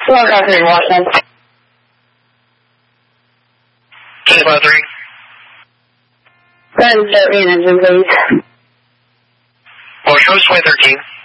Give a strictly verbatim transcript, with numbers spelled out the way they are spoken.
Hello, Doctor Washington. King five three. Go ahead and start me an engine, please. Well, show us twenty thirteen.